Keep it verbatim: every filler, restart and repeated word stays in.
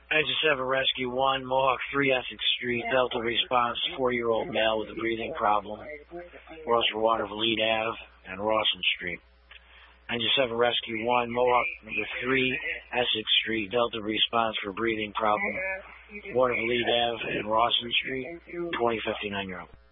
Engine seven Rescue one, Mohawk three, Essex Street, Delta response, four-year-old male with a breathing problem, Ross Water, Lead Ave, and Rawson Street. Engine seven Rescue one, Mohawk number three, Essex Street, Delta response for breathing problem, Water, Lead Ave, and Rawson Street, twenty fifty-nine year old.